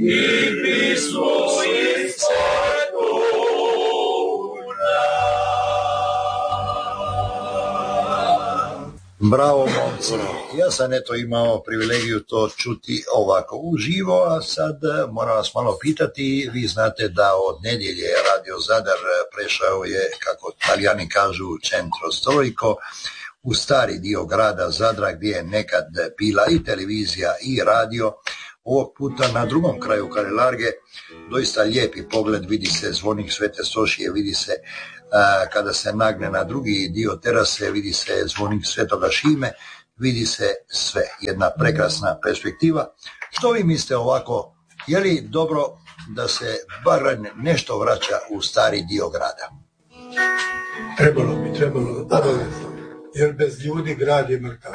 i pismo iz Bravo, momci. Ja sam eto imao privilegiju to čuti ovako uživo, a sad moram vas malo pitati, vi znate da od nedjelje Radio Zadar prešao je, kako Talijani kažu, centro storico, u stari dio grada Zadra gdje je nekad bila i televizija i radio. Ovog puta na drugom kraju Kalelarge, doista lijepi pogled, vidi se zvonik Svete Sošije, vidi se kada se nagne na drugi dio terase, vidi se zvonik Svetoga Šime, vidi se sve, jedna prekrasna perspektiva. Što vi mislite ovako, je li dobro da se bar nešto vraća u stari dio grada? Trebalo, obavezno, jer bez ljudi grad je mrtav.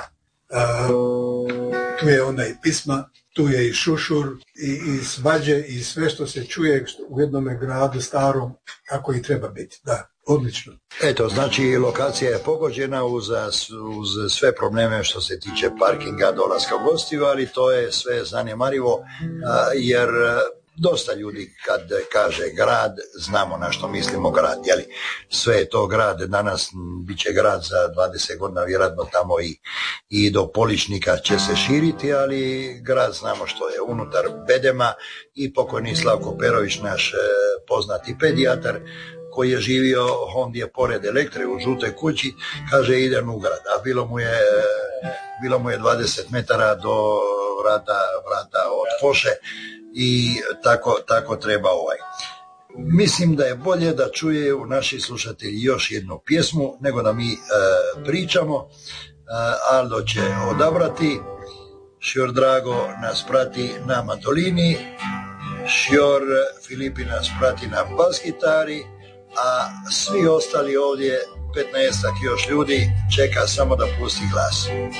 Tu je onda i pisma, tu je i šušur, i svađe, i sve što se čuje u jednome gradu starom, kako i treba biti. Da, odlično. Eto, znači lokacija je pogođena uz sve probleme što se tiče parkinga, dolaska gostiju, ali to je sve zanemarivo, jer dosta ljudi kad kaže grad, znamo na što mislimo grad, jeli? Sve je to grad, danas bit će grad za 20 godina, vjerojatno tamo i do Poličnika će se širiti, ali grad znamo što je unutar bedema. I pokojni Slavko Perović, naš poznati pedijatar, koji je živio ondje pored Elektre u žutoj kući, kaže idem u grad, a bilo mu je 20 metara do vrata od Foše, i tako treba Mislim da je bolje da čujeju naši slušatelji još jednu pjesmu nego da mi pričamo. Aldo će odabrati, Šjor Drago nas prati na mandolini, Šjor Filipi nas prati na bas gitari, a svi ostali ovdje, 15-ak još ljudi, čeka samo da pusti glas.